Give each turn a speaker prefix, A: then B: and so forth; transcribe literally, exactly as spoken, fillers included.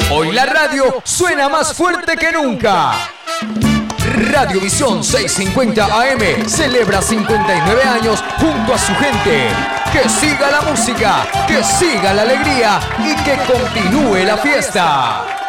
A: Hoy la radio suena más fuerte que nunca. Radiovisión seiscientos cincuenta A M celebra cincuenta y nueve años junto a su gente. Que siga la música, que siga la alegría y que continúe la fiesta.